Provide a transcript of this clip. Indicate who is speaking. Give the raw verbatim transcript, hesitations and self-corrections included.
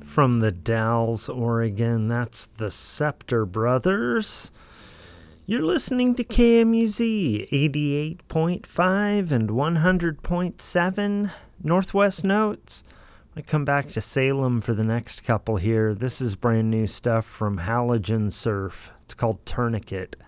Speaker 1: From the Dalles, Oregon, that's the Scepter Brothers. You're listening to K M U Z eighty-eight point five and one hundred point seven Northwest Notes. I come back to Salem for the next couple here. This is brand new stuff from Halogen Surf. It's called Tourniquet.